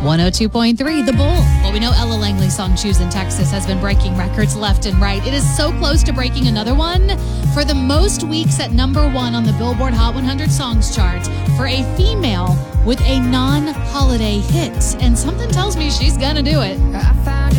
102.3 The Bull. Well, we know Ella Langley's song Choose in Texas has been breaking records left and right. It is so close to breaking another one for the most weeks at number one on the Billboard Hot 100 Songs chart for a female with a non-holiday hit. And something tells me she's gonna do it.